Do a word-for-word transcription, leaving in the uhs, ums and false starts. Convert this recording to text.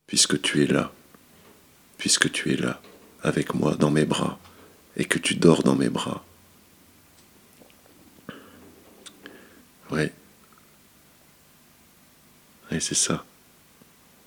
puisque tu es là, puisque tu es là, avec moi, dans mes bras, et que tu dors dans mes bras. Ouais. Ouais, c'est ça.